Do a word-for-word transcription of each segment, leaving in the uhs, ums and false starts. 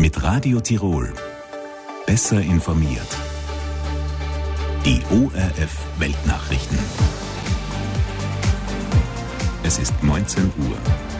Mit Radio Tirol. Besser informiert. Die O R F Weltnachrichten. Es ist neunzehn Uhr.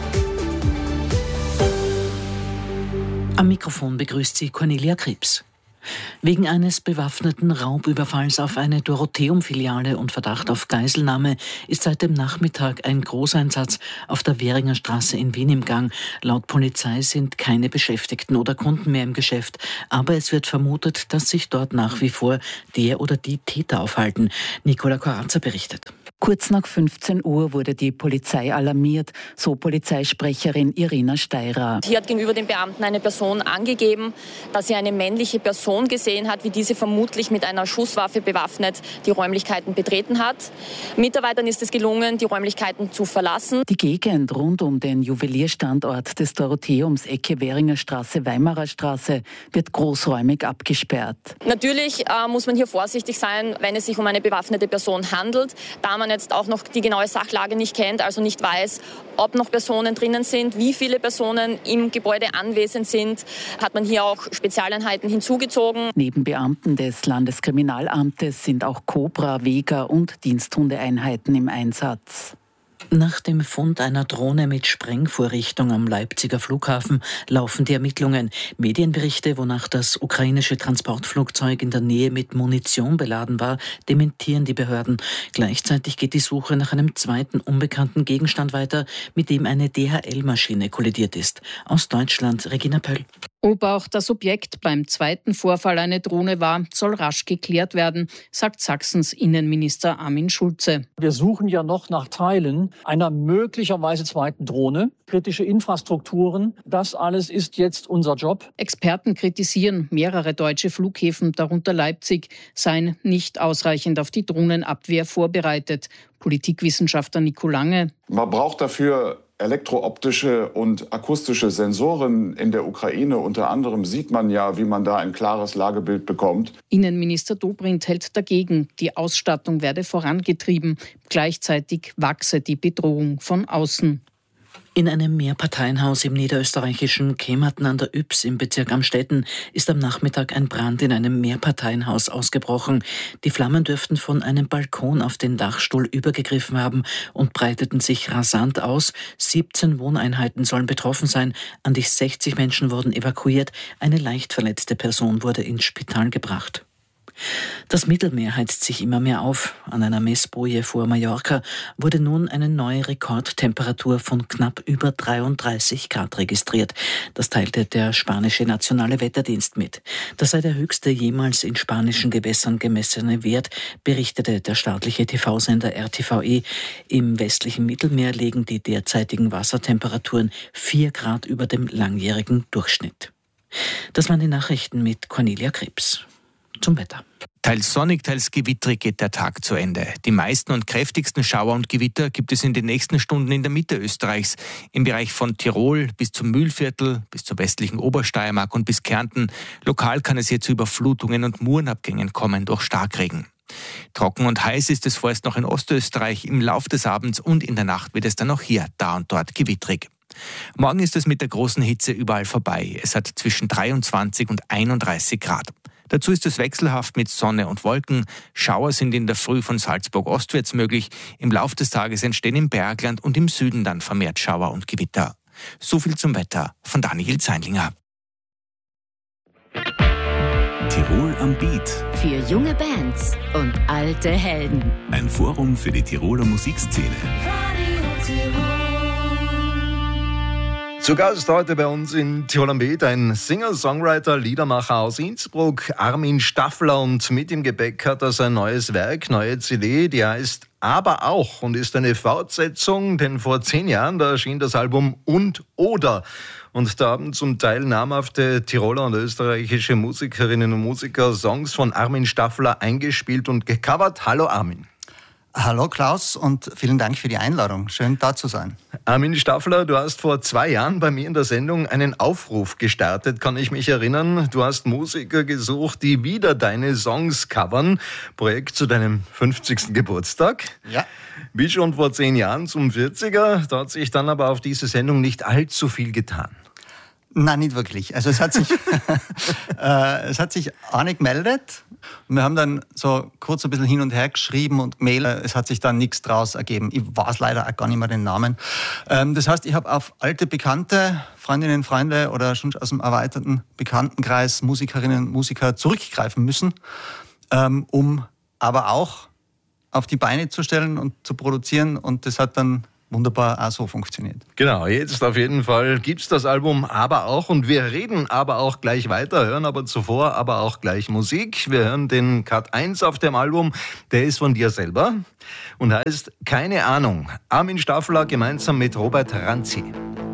Am Mikrofon begrüßt sie Cornelia Krebs. Wegen eines bewaffneten Raubüberfalls auf eine Dorotheum-Filiale und Verdacht auf Geiselnahme ist seit dem Nachmittag ein Großeinsatz auf der Währinger Straße in Wien im Gang. Laut Polizei sind keine Beschäftigten oder Kunden mehr im Geschäft, aber es wird vermutet, dass sich dort nach wie vor der oder die Täter aufhalten. Nicola Corazza berichtet. Kurz nach fünfzehn Uhr wurde die Polizei alarmiert, so Polizeisprecherin Irina Steirer. Hier hat gegenüber den Beamten eine Person angegeben, dass sie eine männliche Person gesehen hat, wie diese vermutlich mit einer Schusswaffe bewaffnet die Räumlichkeiten betreten hat. Mitarbeitern ist es gelungen, die Räumlichkeiten zu verlassen. Die Gegend rund um den Juwelierstandort des Dorotheums Ecke Währinger Straße, Weimarer Straße wird großräumig abgesperrt. Natürlich äh, muss man hier vorsichtig sein, wenn es sich um eine bewaffnete Person handelt, da man jetzt auch noch die genaue Sachlage nicht kennt, also nicht weiß, ob noch Personen drinnen sind, wie viele Personen im Gebäude anwesend sind, hat man hier auch Spezialeinheiten hinzugezogen. Neben Beamten des Landeskriminalamtes sind auch Cobra, Vega und Diensthundeeinheiten im Einsatz. Nach dem Fund einer Drohne mit Sprengvorrichtung am Leipziger Flughafen laufen die Ermittlungen. Medienberichte, wonach das ukrainische Transportflugzeug in der Nähe mit Munition beladen war, dementieren die Behörden. Gleichzeitig geht die Suche nach einem zweiten unbekannten Gegenstand weiter, mit dem eine D H L-Maschine kollidiert ist. Aus Deutschland, Regina Pöll. Ob auch das Objekt beim zweiten Vorfall eine Drohne war, soll rasch geklärt werden, sagt Sachsens Innenminister Armin Schulze. Wir suchen ja noch nach Teilen einer möglicherweise zweiten Drohne, kritische Infrastrukturen. Das alles ist jetzt unser Job. Experten kritisieren, mehrere deutsche Flughäfen, darunter Leipzig, seien nicht ausreichend auf die Drohnenabwehr vorbereitet. Politikwissenschaftler Nico Lange. Man braucht dafür elektrooptische und akustische Sensoren in der Ukraine. Unter anderem sieht man ja, wie man da ein klares Lagebild bekommt. Innenminister Dobrindt hält dagegen, die Ausstattung werde vorangetrieben. Gleichzeitig wachse die Bedrohung von außen. In einem Mehrparteienhaus im niederösterreichischen Kematen an der Ybbs im Bezirk Amstetten ist am Nachmittag ein Brand in einem Mehrparteienhaus ausgebrochen. Die Flammen dürften von einem Balkon auf den Dachstuhl übergegriffen haben und breiteten sich rasant aus. siebzehn Wohneinheiten sollen betroffen sein. An die sechzig Menschen wurden evakuiert. Eine leicht verletzte Person wurde ins Spital gebracht. Das Mittelmeer heizt sich immer mehr auf. An einer Messboje vor Mallorca wurde nun eine neue Rekordtemperatur von knapp über dreiunddreißig Grad registriert. Das teilte der spanische Nationale Wetterdienst mit. Das sei der höchste jemals in spanischen Gewässern gemessene Wert, berichtete der staatliche T V-Sender R T V E. Im westlichen Mittelmeer liegen die derzeitigen Wassertemperaturen vier Grad über dem langjährigen Durchschnitt. Das waren die Nachrichten mit Cornelia Krebs. Zum Wetter. Teils sonnig, teils gewittrig geht der Tag zu Ende. Die meisten und kräftigsten Schauer und Gewitter gibt es in den nächsten Stunden in der Mitte Österreichs. Im Bereich von Tirol bis zum Mühlviertel, bis zur westlichen Obersteiermark und bis Kärnten. Lokal kann es hier zu Überflutungen und Murenabgängen kommen durch Starkregen. Trocken und heiß ist es vorerst noch in Ostösterreich. Im Lauf des Abends und in der Nacht wird es dann auch hier, da und dort gewittrig. Morgen ist es mit der großen Hitze überall vorbei. Es hat zwischen dreiundzwanzig und einunddreißig Grad. Dazu ist es wechselhaft mit Sonne und Wolken. Schauer sind in der Früh von Salzburg ostwärts möglich. Im Lauf des Tages entstehen im Bergland und im Süden dann vermehrt Schauer und Gewitter. So viel zum Wetter von Daniel Zeinlinger. Tirol am Beat. Für junge Bands und alte Helden. Ein Forum für die Tiroler Musikszene. Zu Gast heute bei uns in Tirol am Beat ein Singer-Songwriter, Liedermacher aus Innsbruck, Armin Staffler, und mit im Gepäck hat er sein neues Werk, neue C D, die heißt Aber auch und ist eine Fortsetzung, denn vor zehn Jahren, da erschien das Album Und Oder. Und da haben zum Teil namhafte Tiroler und österreichische Musikerinnen und Musiker Songs von Armin Staffler eingespielt und gecovert. Hallo Armin. Hallo Klaus und vielen Dank für die Einladung. Schön, da zu sein. Armin Staffler, du hast vor zwei Jahren bei mir in der Sendung einen Aufruf gestartet, kann ich mich erinnern. Du hast Musiker gesucht, die wieder deine Songs covern. Projekt zu deinem fünfzigsten Geburtstag. Ja. Wie schon vor zehn Jahren zum vierziger. Da hat sich dann aber auf diese Sendung nicht allzu viel getan. Nein, nicht wirklich. Also es hat sich, äh, es hat sich eine gemeldet. Und wir haben dann so kurz ein bisschen hin und her geschrieben und gemailt. Es hat sich dann nichts draus ergeben. Ich weiß leider auch gar nicht mehr den Namen. Ähm, das heißt, ich habe auf alte Bekannte, Freundinnen, Freunde oder schon aus dem erweiterten Bekanntenkreis Musikerinnen und Musiker zurückgreifen müssen, ähm, um aber auch auf die Beine zu stellen und zu produzieren. Und das hat dann wunderbar auch so funktioniert. Genau, jetzt auf jeden Fall gibt es das Album aber auch und wir reden aber auch gleich weiter, hören aber zuvor aber auch gleich Musik. Wir hören den Cut eins auf dem Album, der ist von dir selber und heißt Keine Ahnung. Armin Staffler gemeinsam mit Robert Ranzi.